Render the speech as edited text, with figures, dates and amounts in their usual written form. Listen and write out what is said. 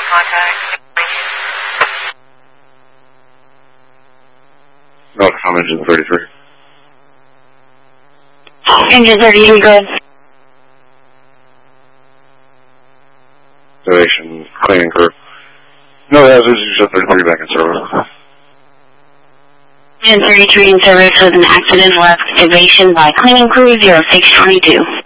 contact. No, I'm engine 33. Engine 33, good. Station, cleaning crew. No hazards, you should 33 back in service. Engine 33 in service with an accident left evasion by cleaning crew 0622.